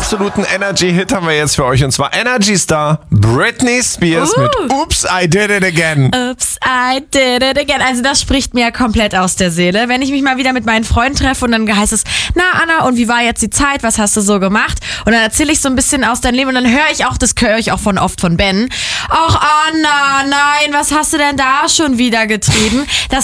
absoluten Energy-Hit haben wir jetzt für euch. Und zwar Energy Star Britney Spears mit Oops, I Did It Again. Oops, I did it again. Also das spricht mir komplett aus der Seele. Wenn ich mich mal wieder mit meinen Freunden treffe und dann heißt es, na Anna, und wie war jetzt die Zeit? Was hast du so gemacht? Und dann erzähle ich so ein bisschen aus deinem Leben und dann höre ich auch, das höre ich auch oft von Ben. Ach Anna, nein, was hast du denn da schon wieder getrieben? Das